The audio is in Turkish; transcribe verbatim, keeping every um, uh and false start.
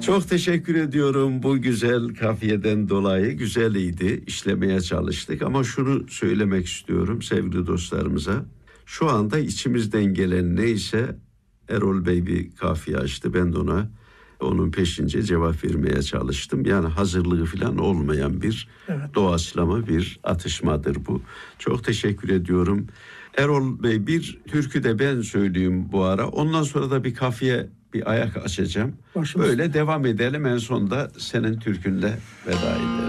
Çok teşekkür ediyorum bu güzel kafiyeden dolayı. Güzeliydi, işlemeye çalıştık ama şunu söylemek istiyorum sevgili dostlarımıza. Şu anda içimizden gelen neyse Erol Bey bir kafiye açtı. Ben de ona onun peşince cevap vermeye çalıştım. Yani hazırlığı falan olmayan bir Evet. doğaçlama bir atışmadır bu. Çok teşekkür ediyorum. Erol Bey bir türkü de ben söyleyeyim bu ara. Ondan sonra da bir kafiye bir ayak açacağım. Başımız Böyle devam edelim. En sonunda senin türkünle veda edelim.